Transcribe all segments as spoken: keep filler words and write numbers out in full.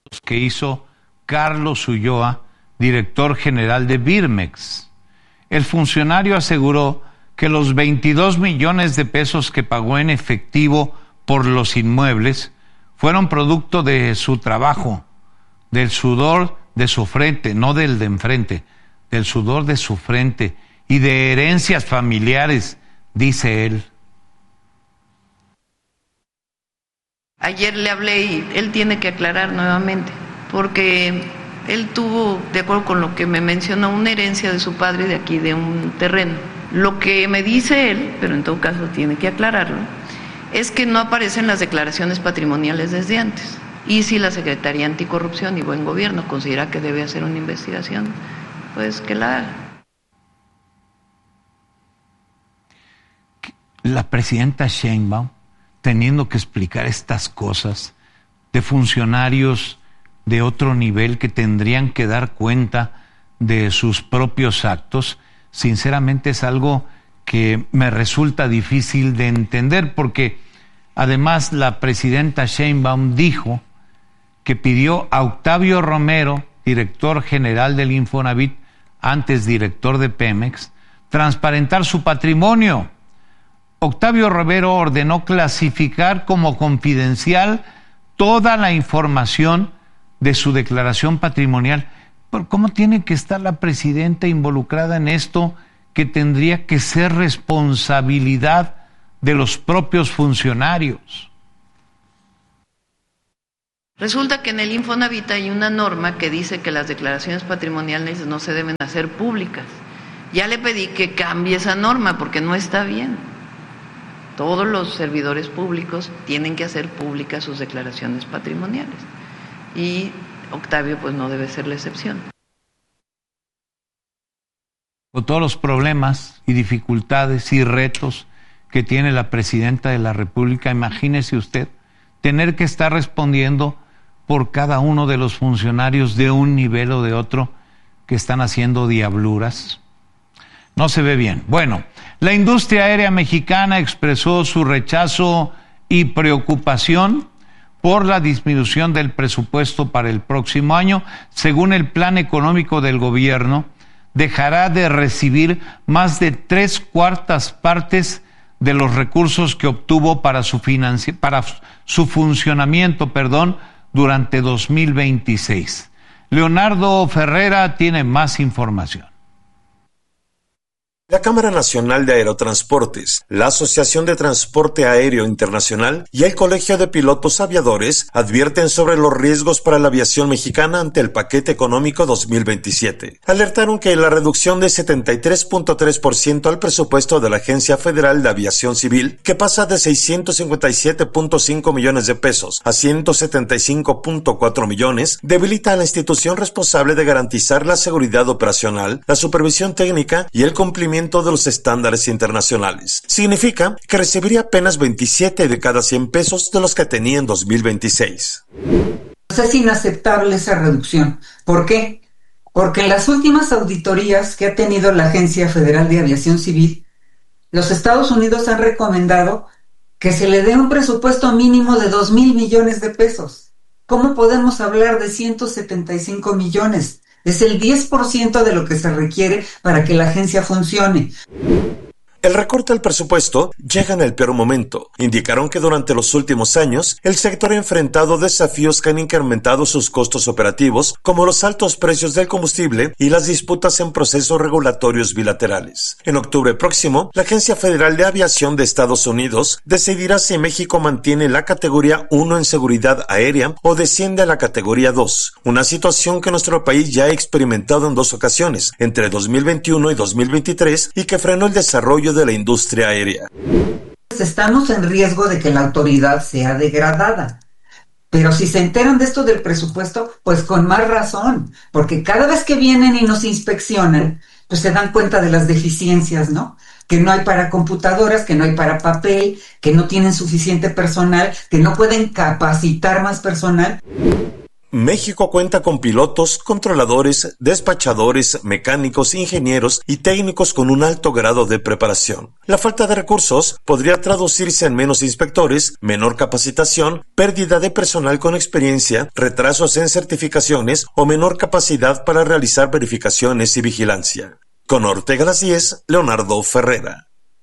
que hizo Carlos Ulloa, director general de Birmex. El funcionario aseguró que los veintidós millones de pesos que pagó en efectivo por los inmuebles fueron producto de su trabajo, del sudor de su frente, no del de enfrente, del sudor de su frente y de herencias familiares, dice él. Ayer le hablé y él tiene que aclarar nuevamente, porque él tuvo, de acuerdo con lo que me mencionó, una herencia de su padre de aquí, de un terreno. Lo que me dice él, pero en todo caso tiene que aclararlo, es que no aparecen las declaraciones patrimoniales desde antes. Y si la Secretaría Anticorrupción y Buen Gobierno considera que debe hacer una investigación, pues que la haga. La presidenta Sheinbaum, teniendo que explicar estas cosas de funcionarios de otro nivel que tendrían que dar cuenta de sus propios actos, sinceramente es algo que me resulta difícil de entender, porque además la presidenta Sheinbaum dijo que pidió a Octavio Romero, director general del Infonavit, antes director de Pemex, transparentar su patrimonio. Octavio Romero ordenó clasificar como confidencial toda la información de su declaración patrimonial. ¿Pero cómo tiene que estar la presidenta involucrada en esto, que tendría que ser responsabilidad de los propios funcionarios? Resulta que en el Infonavit hay una norma que dice que las declaraciones patrimoniales no se deben hacer públicas. Ya le pedí que cambie esa norma porque no está bien. Todos los servidores públicos tienen que hacer públicas sus declaraciones patrimoniales. Y Octavio pues no debe ser la excepción. Con todos los problemas y dificultades y retos que tiene la presidenta de la República, imagínese usted tener que estar respondiendo por cada uno de los funcionarios de un nivel o de otro que están haciendo diabluras. No se ve bien. Bueno, la industria aérea mexicana expresó su rechazo y preocupación por la disminución del presupuesto para el próximo año. Según el plan económico del gobierno, dejará de recibir más de tres cuartas partes de los recursos que obtuvo para su financi- para su funcionamiento, perdón, durante dos mil veintiséis. Leonardo Ferrera tiene más información. La Cámara Nacional de Aerotransportes, la Asociación de Transporte Aéreo Internacional y el Colegio de Pilotos Aviadores advierten sobre los riesgos para la aviación mexicana ante el paquete económico dos mil veintisiete. Alertaron que la reducción de setenta y tres punto tres por ciento al presupuesto de la Agencia Federal de Aviación Civil, que pasa de seiscientos cincuenta y siete punto cinco millones de pesos a ciento setenta y cinco punto cuatro millones, debilita a la institución responsable de garantizar la seguridad operacional, la supervisión técnica y el cumplimiento de los estándares internacionales. Significa que recibiría apenas veintisiete de cada cien pesos de los que tenía en dos mil veintiséis. Es inaceptable esa reducción. ¿Por qué? Porque en las últimas auditorías que ha tenido la Agencia Federal de Aviación Civil, los Estados Unidos han recomendado que se le dé un presupuesto mínimo de dos mil millones de pesos. ¿Cómo podemos hablar de ciento setenta y cinco millones? Es el diez por ciento de lo que se requiere para que la agencia funcione. El recorte al presupuesto llega en el peor momento. Indicaron que durante los últimos años, el sector ha enfrentado desafíos que han incrementado sus costos operativos, como los altos precios del combustible y las disputas en procesos regulatorios bilaterales. En octubre próximo, la Agencia Federal de Aviación de Estados Unidos decidirá si México mantiene la categoría uno en seguridad aérea o desciende a la categoría dos, una situación que nuestro país ya ha experimentado en dos ocasiones, entre dos mil veintiuno y dos mil veintitrés, y que frenó el desarrollo de la industria aérea. Estamos en riesgo de que la autoridad sea degradada. Pero si se enteran de esto del presupuesto, pues con más razón, porque cada vez que vienen y nos inspeccionan, pues se dan cuenta de las deficiencias, ¿no? Que no hay para computadoras, que no hay para papel, que no tienen suficiente personal, que no pueden capacitar más personal. México cuenta con pilotos, controladores, despachadores, mecánicos, ingenieros y técnicos con un alto grado de preparación. La falta de recursos podría traducirse en menos inspectores, menor capacitación, pérdida de personal con experiencia, retrasos en certificaciones o menor capacidad para realizar verificaciones y vigilancia. Con Ortega a las diez, Leonardo Ferrera.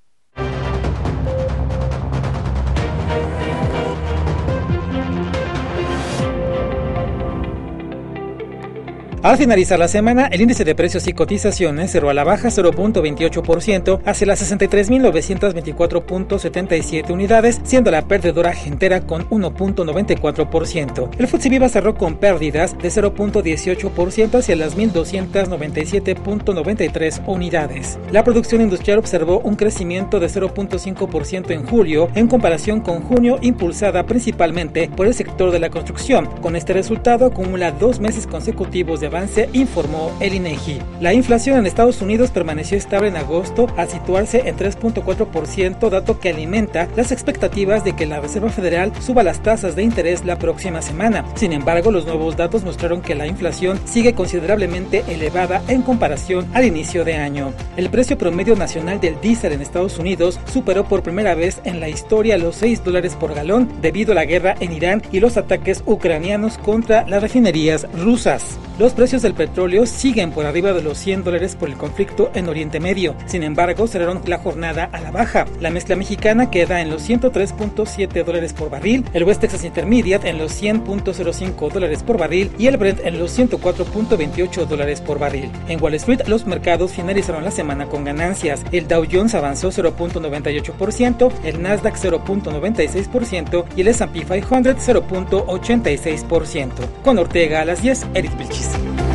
Al finalizar la semana, el índice de precios y cotizaciones cerró a la baja cero punto veintiocho por ciento hacia las sesenta y tres mil novecientos veinticuatro punto setenta y siete unidades, siendo la perdedora Gentera con uno punto noventa y cuatro por ciento. El F T S E Viva cerró con pérdidas de cero punto dieciocho por ciento hacia las mil doscientos noventa y siete punto noventa y tres unidades. La producción industrial observó un crecimiento de cero punto cinco por ciento en julio en comparación con junio, impulsada principalmente por el sector de la construcción. Con este resultado acumula dos meses consecutivos de avance, informó el INEGI. La inflación en Estados Unidos permaneció estable en agosto al situarse en tres punto cuatro por ciento, dato que alimenta las expectativas de que la Reserva Federal suba las tasas de interés la próxima semana. Sin embargo, los nuevos datos mostraron que la inflación sigue considerablemente elevada en comparación al inicio de año. El precio promedio nacional del diésel en Estados Unidos superó por primera vez en la historia los seis dólares por galón debido a la guerra en Irán y los ataques ucranianos contra las refinerías rusas. Los precios del petróleo siguen por arriba de los cien dólares por el conflicto en Oriente Medio. Sin embargo, cerraron la jornada a la baja. La mezcla mexicana queda en los ciento tres punto siete dólares por barril, el West Texas Intermediate en los cien punto cero cinco dólares por barril y el Brent en los ciento cuatro punto veintiocho dólares por barril. En Wall Street, los mercados finalizaron la semana con ganancias. El Dow Jones avanzó cero punto noventa y ocho por ciento, el Nasdaq cero punto noventa y seis por ciento y el S and P quinientos cero punto ochenta y seis por ciento. Con Ortega a las diez, Eric Vilchis.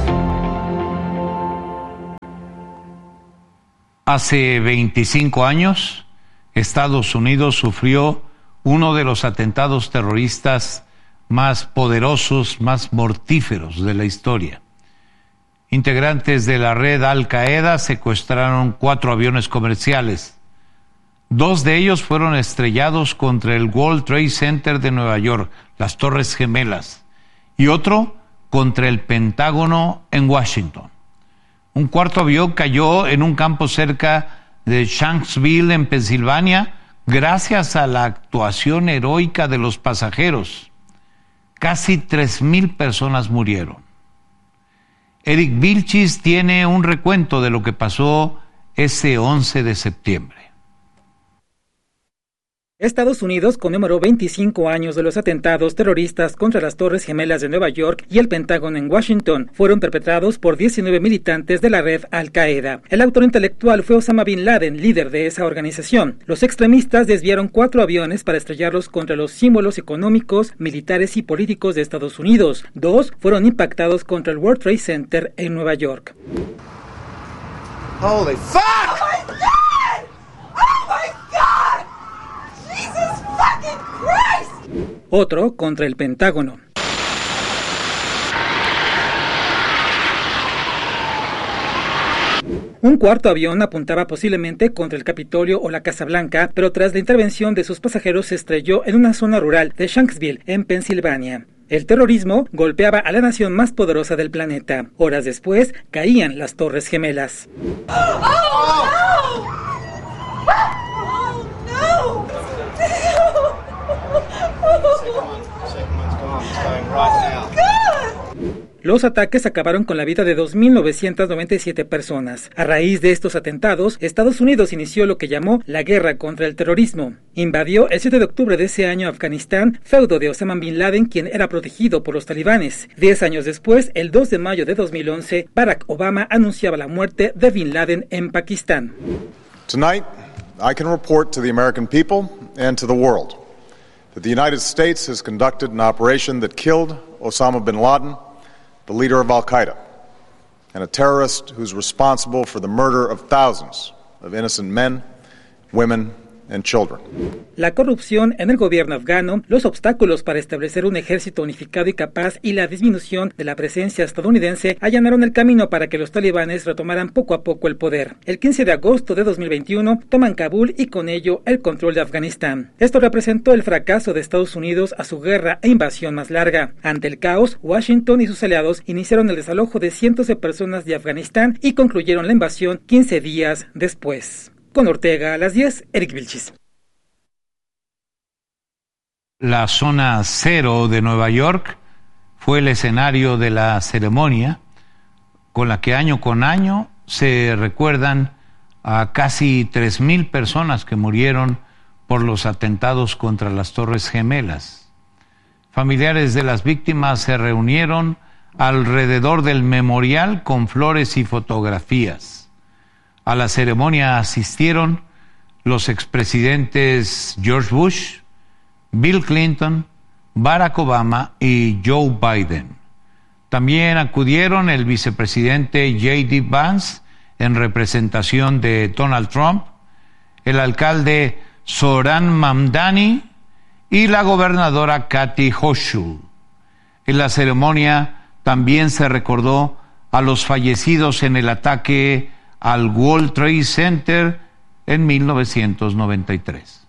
Hace veinticinco años, Estados Unidos sufrió uno de los atentados terroristas más poderosos, más mortíferos de la historia. Integrantes de la red Al-Qaeda secuestraron cuatro aviones comerciales. Dos de ellos fueron estrellados contra el World Trade Center de Nueva York, las Torres Gemelas, y otro contra el Pentágono en Washington. Un cuarto avión cayó en un campo cerca de Shanksville, en Pensilvania, gracias a la actuación heroica de los pasajeros. Casi tres mil personas murieron. Eric Vilchis tiene un recuento de lo que pasó ese once de septiembre. Estados Unidos conmemoró veinticinco años de los atentados terroristas contra las Torres Gemelas de Nueva York y el Pentágono en Washington. Fueron perpetrados por diecinueve militantes de la red Al-Qaeda. El autor intelectual fue Osama Bin Laden, líder de esa organización. Los extremistas desviaron cuatro aviones para estrellarlos contra los símbolos económicos, militares y políticos de Estados Unidos. Dos fueron impactados contra el World Trade Center en Nueva York. Holy fuck! Oh my God! Oh my God! Jesus fucking Christ! Otro contra el Pentágono. Un cuarto avión apuntaba posiblemente contra el Capitolio o la Casa Blanca, pero tras la intervención de sus pasajeros se estrelló en una zona rural de Shanksville, en Pensilvania. El terrorismo golpeaba a la nación más poderosa del planeta. Horas después, caían las Torres Gemelas. Oh no! Oh no! Oh God! Los ataques acabaron con la vida de dos mil novecientas noventa y siete personas. A raíz de estos atentados, Estados Unidos inició lo que llamó la guerra contra el terrorismo. Invadió el siete de octubre de ese año Afganistán, feudo de Osama Bin Laden, quien era protegido por los talibanes. Diez años después, el dos de mayo de dos mil once, Barack Obama anunciaba la muerte de Bin Laden en Pakistán. Tonight, I can report to the American people and to the world that the United States has conducted an operation that killed Osama bin Laden, the leader of Al-Qaeda, and a terrorist who's responsible for the murder of thousands of innocent men, women, and children. La corrupción en el gobierno afgano, los obstáculos para establecer un ejército unificado y capaz y la disminución de la presencia estadounidense allanaron el camino para que los talibanes retomaran poco a poco el poder. El quince de agosto de dos mil veintiuno toman Kabul y con ello el control de Afganistán. Esto representó el fracaso de Estados Unidos a su guerra e invasión más larga. Ante el caos, Washington y sus aliados iniciaron el desalojo de cientos de personas de Afganistán y concluyeron la invasión quince días después. Con Ortega a las diez, Eric Vilchis. La zona cero de Nueva York fue el escenario de la ceremonia con la que año con año se recuerdan a casi tres mil personas que murieron por los atentados contra las Torres Gemelas. Familiares de las víctimas se reunieron alrededor del memorial con flores y fotografías. A la ceremonia asistieron los expresidentes George Bush, Bill Clinton, Barack Obama y Joe Biden. También acudieron el vicepresidente J D Vance en representación de Donald Trump, el alcalde Zohran Mamdani y la gobernadora Kathy Hochul. En la ceremonia también se recordó a los fallecidos en el ataque al World Trade Center en mil novecientos noventa y tres.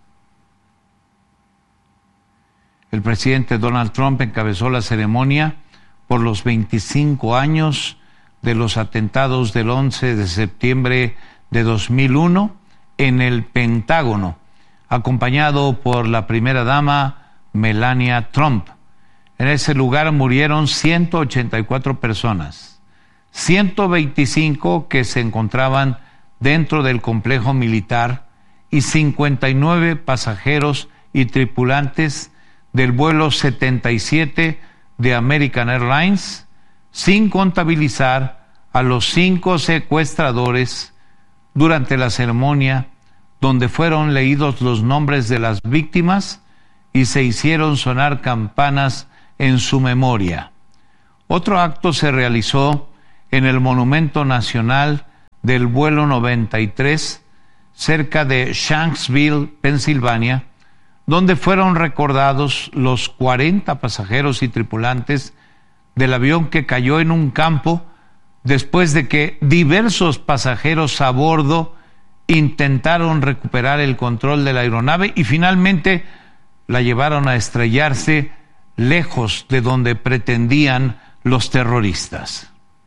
El presidente Donald Trump encabezó la ceremonia por los veinticinco años de los atentados del once de septiembre de dos mil uno en el Pentágono, acompañado por la primera dama Melania Trump. En ese lugar murieron ciento ochenta y cuatro personas, ciento veinticinco que se encontraban dentro del complejo militar y cincuenta y nueve pasajeros y tripulantes del vuelo setenta y siete de American Airlines, sin contabilizar a los cinco secuestradores. Durante la ceremonia, donde fueron leídos los nombres de las víctimas y se hicieron sonar campanas en su memoria. Otro acto se realizó en el Monumento Nacional del vuelo noventa y tres, cerca de Shanksville, Pensilvania, donde fueron recordados los cuarenta pasajeros y tripulantes del avión que cayó en un campo después de que diversos pasajeros a bordo intentaron recuperar el control de la aeronave y finalmente la llevaron a estrellarse lejos de donde pretendían los terroristas.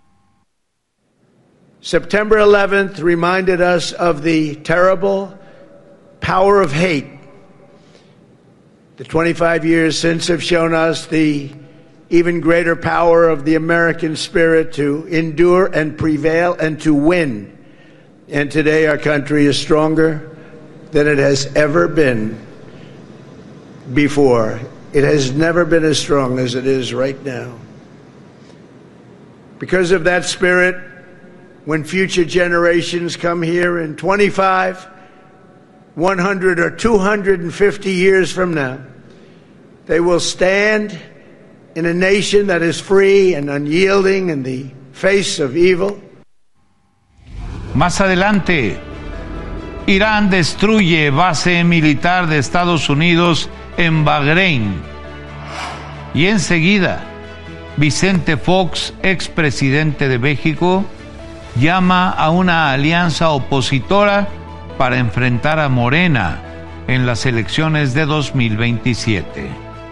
September eleventh reminded us of the terrible power of hate. The twenty-five years since have shown us the even greater power of the American spirit to endure and prevail and to win. And today our country is stronger than it has ever been before. It has never been as strong as it is right now. Because of that spirit, when future generations come here in twenty-five, one hundred or two hundred fifty years from now, they will stand in a nation that is free and unyielding in the face of evil. Más adelante, Irán destruye base militar de Estados Unidos en Bahrein. Y enseguida, Vicente Fox, expresidente de México, llama a una alianza opositora para enfrentar a Morena en las elecciones de dos mil veintisiete.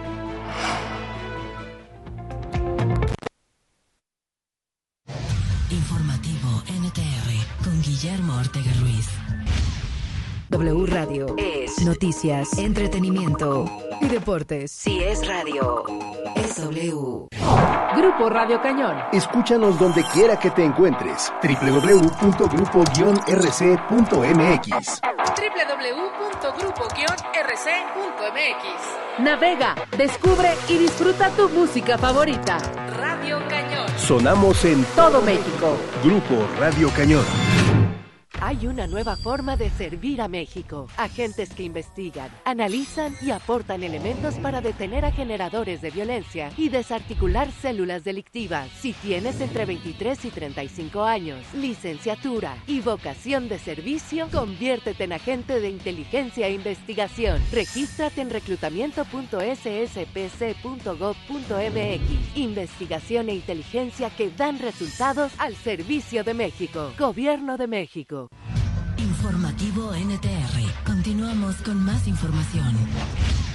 Informativo N T R con Guillermo Ortega Ruiz. W Radio es noticias, entretenimiento y deportes. Si es radio, es W. Grupo Radio Cañón. Escúchanos donde quiera que te encuentres. doble u doble u doble u punto grupo guion r c punto m x. doble u doble u doble u punto grupo guion r c punto m x. Navega, descubre y disfruta tu música favorita. Radio Cañón. Sonamos en todo México. Grupo Radio Cañón. Hay una nueva forma de servir a México. Agentes que investigan, analizan y aportan elementos para detener a generadores de violencia y desarticular células delictivas. Si tienes entre veintitrés y treinta y cinco años, licenciatura y vocación de servicio, conviértete en agente de inteligencia e investigación. Regístrate en reclutamiento punto s s p c punto gov punto m x. Investigación e inteligencia que dan resultados al servicio de México. Gobierno de México. Informativo N T R. Continuamos con más información.